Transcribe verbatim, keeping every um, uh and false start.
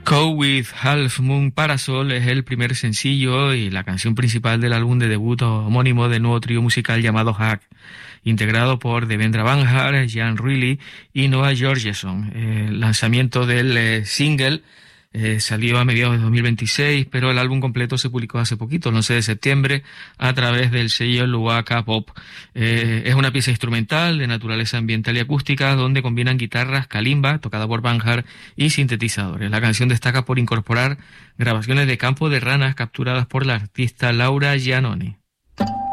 Go With Half Moon Parasol es el primer sencillo y la canción principal del álbum de debut homónimo del nuevo trío musical llamado Hack, integrado por Devendra Banhart, Jan Reilly y Noah Georgeson. El lanzamiento del eh, single eh, salió a mediados de dos mil veintiséis, pero el álbum completo se publicó hace poquito, el once de septiembre, a través del sello Luaka Pop. Eh, es una pieza instrumental de naturaleza ambiental y acústica donde combinan guitarras, kalimba, tocada por Banhart, y sintetizadores. La canción destaca por incorporar grabaciones de campo de ranas capturadas por la artista Laura Giannone.